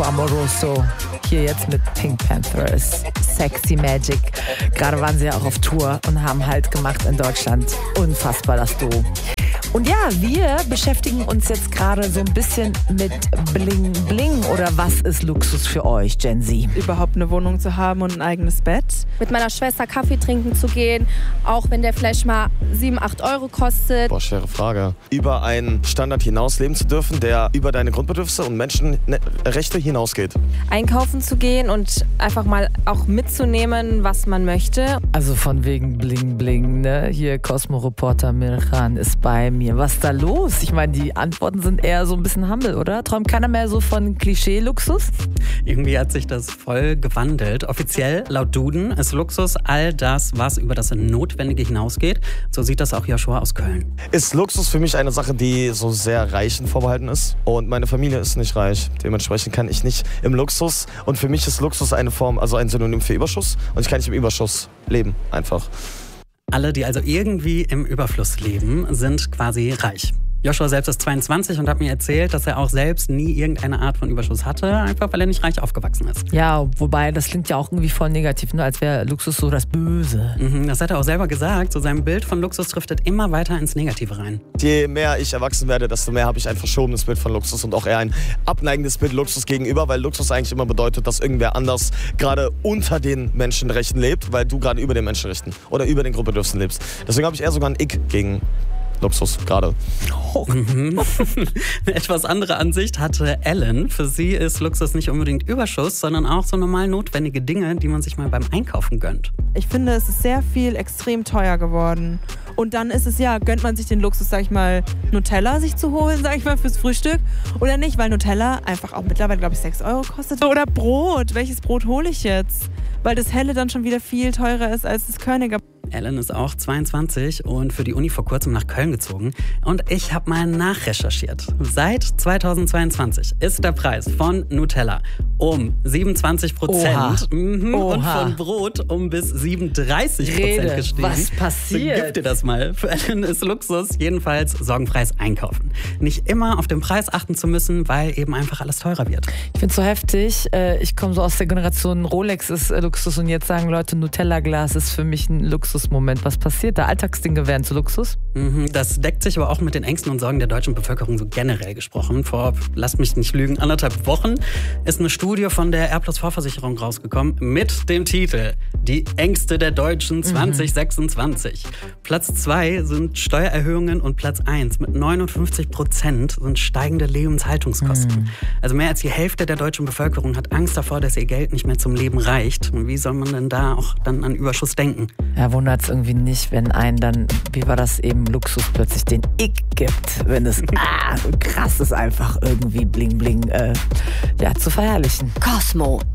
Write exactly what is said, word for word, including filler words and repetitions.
Marco Amoroso. Hier jetzt mit Pink Panthers, Sexy Magic. Gerade waren sie ja auch auf Tour und haben halt gemacht in Deutschland. Unfassbar, das Duo. Und ja, wir beschäftigen uns jetzt gerade so ein bisschen mit Bling Bling. Oder was ist Luxus für euch, Gen Z? Überhaupt eine Wohnung zu haben und ein eigenes Bett. Mit meiner Schwester Kaffee trinken zu gehen, auch wenn der vielleicht mal sieben, acht Euro kostet. Boah, schwere Frage. Über einen Standard hinaus leben zu dürfen, der über deine Grundbedürfnisse und Menschenrechte hinausgeht. Einkaufen zu gehen und einfach mal auch mitzunehmen, was man möchte. Also von wegen Bling Bling, ne? Hier Cosmo-Reporter Mirchan ist bei mir. Was ist da los? Ich meine, die Antworten sind eher so ein bisschen humble, oder? Träumt keiner mehr so von Klischee-Luxus? Irgendwie hat sich das voll gewandelt. Offiziell, laut Duden, ist Luxus all das, was über das Notwendige hinausgeht. So sieht das auch Joshua aus Köln. Ist Luxus für mich eine Sache, die so sehr Reichen vorbehalten ist. Und meine Familie ist nicht reich. Dementsprechend kann ich nicht im Luxus. Und für mich ist Luxus eine Form, also ein Synonym für Überschuss. Und ich kann nicht im Überschuss leben, einfach. Alle, die also irgendwie im Überfluss leben, sind quasi reich. Joshua selbst ist zweiundzwanzig und hat mir erzählt, dass er auch selbst nie irgendeine Art von Überschuss hatte, einfach weil er nicht reich aufgewachsen ist. Ja, wobei das klingt ja auch irgendwie voll negativ, ne? Als wäre Luxus so das Böse. Mhm, das hat er auch selber gesagt. So sein Bild von Luxus driftet immer weiter ins Negative rein. Je mehr ich erwachsen werde, desto mehr habe ich ein verschobenes Bild von Luxus und auch eher ein abneigendes Bild Luxus gegenüber, weil Luxus eigentlich immer bedeutet, dass irgendwer anders gerade unter den Menschenrechten lebt, weil du gerade über den Menschenrechten oder über den Grundbedürfnissen lebst. Deswegen habe ich eher sogar ein Ick gegen Luxus gerade. Oh. Mhm. Eine etwas andere Ansicht hatte Ellen. Für sie ist Luxus nicht unbedingt Überschuss, sondern auch so normal notwendige Dinge, die man sich mal beim Einkaufen gönnt. Ich finde, es ist sehr viel extrem teuer geworden. Und dann ist es ja, gönnt man sich den Luxus, sag ich mal, Nutella sich zu holen, sag ich mal, fürs Frühstück oder nicht, weil Nutella einfach auch mittlerweile, glaube ich, sechs Euro kostet. Oder Brot, welches Brot hole ich jetzt? Weil das Helle dann schon wieder viel teurer ist als das Körniger. Ellen ist auch zweiundzwanzig und für die Uni vor kurzem nach Köln gezogen. Und ich habe mal nachrecherchiert. Seit zweitausendzweiundzwanzig ist der Preis von Nutella um siebenundzwanzig Prozent mhm, und von Brot um bis siebenunddreißig Prozent gestiegen. Was passiert? So, gib dir das mal. Für Ellen ist Luxus jedenfalls sorgenfreies Einkaufen. Nicht immer auf den Preis achten zu müssen, weil eben einfach alles teurer wird. Ich finde es so heftig. Ich komme so aus der Generation Rolex ist Luxus und jetzt sagen Leute, Nutella-Glas ist für mich ein Luxusmoment. Was passiert da? Alltagsdinge werden zu Luxus? Mhm, das deckt sich aber auch mit den Ängsten und Sorgen der deutschen Bevölkerung so generell gesprochen. Vor, lasst mich nicht lügen, anderthalb Wochen ist eine Studie von der R plus V-Versicherung rausgekommen mit dem Titel Die Ängste der Deutschen zwanzig sechsundzwanzig. Mhm. Platz zwei sind Steuererhöhungen und Platz eins mit neunundfünfzig Prozent sind steigende Lebenshaltungskosten. Mhm. Also mehr als die Hälfte der deutschen Bevölkerung hat Angst davor, dass ihr Geld nicht mehr zum Leben reicht. Und wie soll man denn da auch dann an Überschuss denken? Ja, wundert es irgendwie nicht, wenn einen dann, wie war das eben, Luxus plötzlich den Ick gibt. Wenn es ah, krass ist, einfach irgendwie bling bling äh, ja, zu verherrlichen. Cosmo